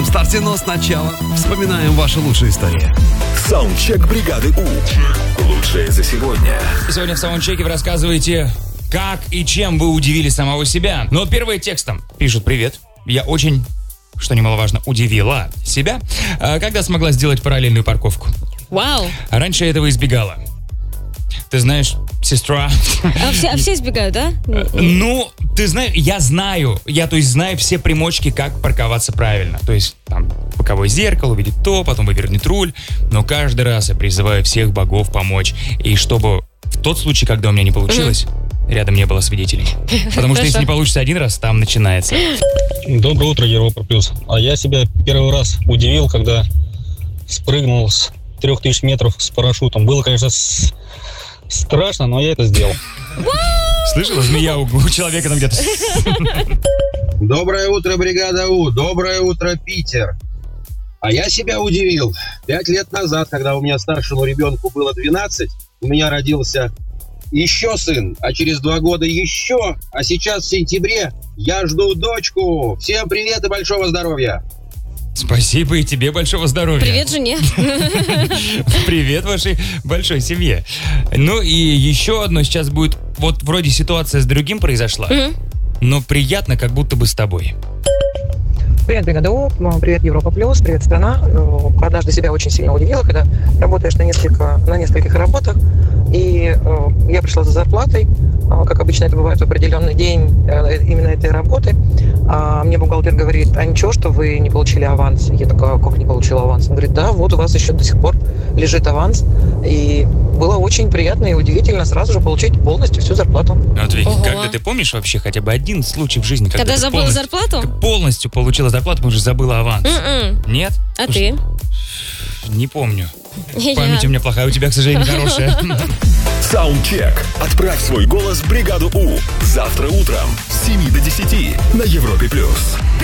старте, но сначала вспоминаем ваши лучшие истории. Саундчек бригады У. Лучшее за сегодня. Сегодня в саундчеке вы рассказываете, как и чем вы удивили самого себя. Но первые текстом пишут: «Привет, я очень, что немаловажно, удивила себя, когда смогла сделать параллельную парковку. Вау. Раньше я этого избегала. Ты знаешь, сестра...» А все избегают, да? Ну, ты знаешь, я знаю все примочки, как парковаться правильно. То есть, там, боковое зеркало, увидеть то, потом вывернуть руль. Но каждый раз я призываю всех богов помочь. И чтобы в тот случай, когда у меня не получилось, рядом не было свидетелей. Потому что если не получится один раз, там начинается. Доброе утро, Европа Плюс. А я себя первый раз удивил, когда спрыгнул с 3000 метров с парашютом. Было, конечно, страшно, но я это сделал. Слышала, змея у человека там где-то. Доброе утро, бригада У. Доброе утро, Питер. А я себя удивил. 5 лет назад, когда у меня старшему ребенку было 12, у меня родился еще сын, а через 2 года еще. А сейчас в сентябре я жду дочку. Всем привет и большого здоровья. Спасибо, и тебе большого здоровья. Привет жене. Привет вашей большой семье. Ну и еще одно сейчас будет. Вот вроде ситуация с другим произошла, но приятно, как будто бы с тобой. Привет, бригада У, привет, Европа Плюс, привет, страна. Однажды себя очень сильно удивила, когда работаешь на нескольких работах, и я пришла за зарплатой, как обычно это бывает в определенный день именно этой работы. А мне бухгалтер говорит: а ничего, что вы не получили аванс? Я такая: как не получила аванс? Он говорит: да, вот у вас еще до сих пор лежит аванс. И было очень приятно и удивительно сразу же получить полностью всю зарплату. Вот ведь, когда ты помнишь вообще хотя бы один случай в жизни, когда ты забыла зарплату? Полностью получила зарплату, потому что забыла аванс. Нет? А ты? Не помню. Память у меня плохая, у тебя, к сожалению, хорошая. Саундчек. Отправь свой голос в бригаду У. Завтра утром с 7 до 10 на Европе Плюс.